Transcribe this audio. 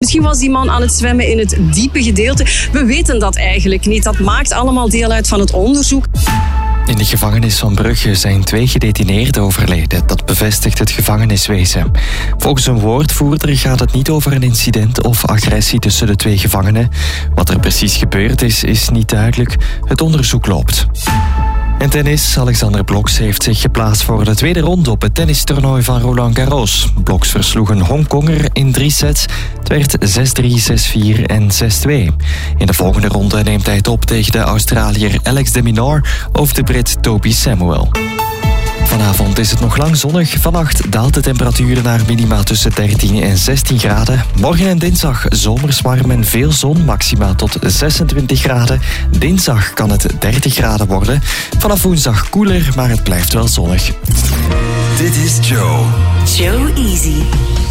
Misschien was die man aan het zwemmen in het diepe gedeelte. We weten dat eigenlijk niet. Dat maakt allemaal deel uit van het onderzoek. In de gevangenis van Brugge zijn 2 gedetineerden overleden. Dat bevestigt het gevangeniswezen. Volgens een woordvoerder gaat het niet over een incident of agressie tussen de 2 gevangenen. Wat er precies gebeurd is niet duidelijk. Het onderzoek loopt. En tennis. Alexander Bloks heeft zich geplaatst voor de tweede ronde op het tennistoernooi van Roland Garros. Bloks versloeg een Hongkonger in 3 sets. Het werd 6-3, 6-4 en 6-2. In de volgende ronde neemt hij het op tegen de Australiër Alex de Minaur of de Brit Toby Samuel. Vanavond is het nog lang zonnig. Vannacht daalt de temperatuur naar minima tussen 13 en 16 graden. Morgen en dinsdag zomers warm en veel zon, maxima tot 26 graden. Dinsdag kan het 30 graden worden. Vanaf woensdag koeler, maar het blijft wel zonnig. Dit is Joe. Joe Easy.